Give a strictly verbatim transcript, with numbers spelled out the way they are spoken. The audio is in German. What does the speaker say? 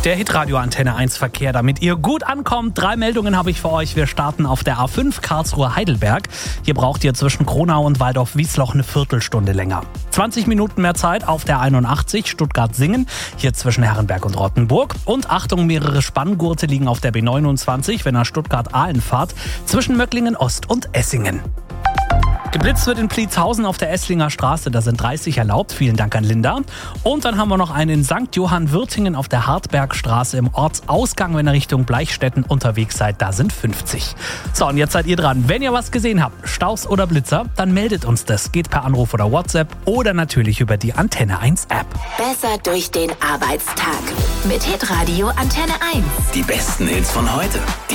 Der Hitradio Antenne eins Verkehr, damit ihr gut ankommt. Drei Meldungen habe ich für euch. Wir starten auf der A fünf Karlsruhe-Heidelberg. Hier braucht ihr zwischen Kronau und Waldorf-Wiesloch eine Viertelstunde länger. zwanzig Minuten mehr Zeit auf der einundachtzig Stuttgart-Singen, hier zwischen Herrenberg und Rottenburg. Und Achtung, mehrere Spanngurte liegen auf der B neunundzwanzig, wenn ihr Stuttgart-Aalen fahrt, zwischen Möcklingen-Ost und Essingen. Geblitzt wird in Pliezhausen auf der Esslinger Straße, da sind dreißig erlaubt. Vielen Dank an Linda. Und dann haben wir noch einen in Sankt Johann-Würtingen auf der Hartbergstraße im Ortsausgang, wenn ihr Richtung Bleichstätten unterwegs seid, da sind fünfzig. So, und jetzt seid ihr dran. Wenn ihr was gesehen habt, Staus oder Blitzer, dann meldet uns das. Geht per Anruf oder WhatsApp oder natürlich über die Antenne eins App. Besser durch den Arbeitstag mit Hitradio Antenne eins. Die besten Hits von heute. Die